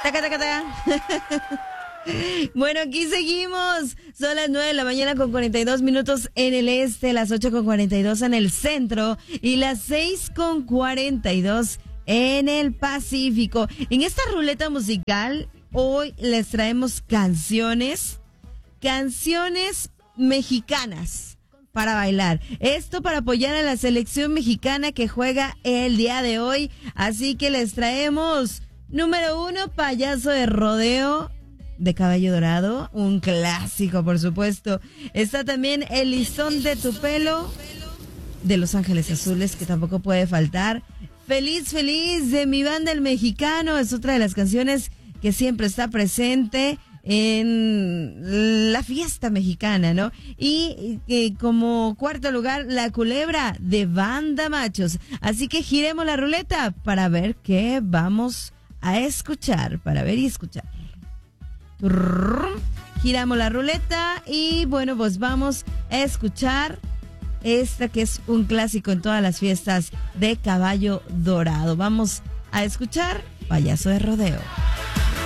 Taca, taca, taca. Bueno, aquí seguimos. Son las 9 de la mañana con 42 minutos en el este, las 8 con 42 en el centro y las 6 con 42 en el Pacífico. En esta ruleta musical, hoy les traemos canciones mexicanas para bailar. Esto para apoyar a la selección mexicana que juega el día de hoy. Así que les traemos número 1, Payaso de Rodeo, de Caballo Dorado, un clásico, por supuesto. Está también El Lizón de tu Pelo, de Los Ángeles Azules, que tampoco puede faltar. Feliz, feliz, de Mi Banda El Mexicano, es otra de las canciones que siempre está presente en la fiesta mexicana, ¿no? Y como cuarto lugar, La Culebra, de Banda Machos. Así que giremos la ruleta para ver qué vamos a escuchar, para ver y escuchar. Giramos la ruleta y bueno, pues vamos a escuchar esta que es un clásico en todas las fiestas de Caballo Dorado. Vamos a escuchar Payaso de Rodeo.